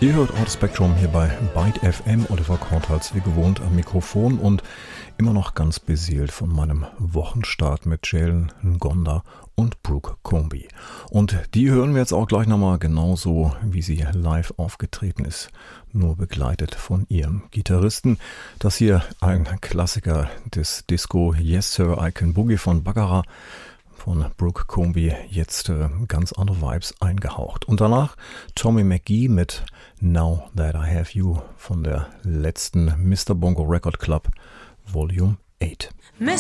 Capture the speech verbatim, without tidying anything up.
Ihr hört Out Spectrum hier bei Byte F M. Oliver Kortals wie gewohnt am Mikrofon und immer noch ganz beseelt von meinem Wochenstart mit Jalen Ngonda und Brooke Comby. Und die hören wir jetzt auch gleich nochmal genauso, wie sie live aufgetreten ist, nur begleitet von ihrem Gitarristen. Das hier ein Klassiker des Disco Yes Sir I Can Boogie von Baccarat. Von Brooke Comby jetzt äh, ganz andere Vibes eingehaucht. Und danach Tommy McGee mit Now That I Have You von der letzten Mister Bongo Record Club Volume acht. Mister